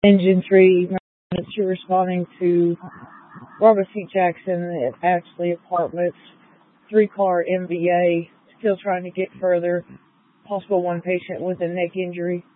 Engine 3 emergency responding to Robert C. Jackson at Ashley Apartments, 3-car MVA, still trying to get further. Possible one patient with a neck injury.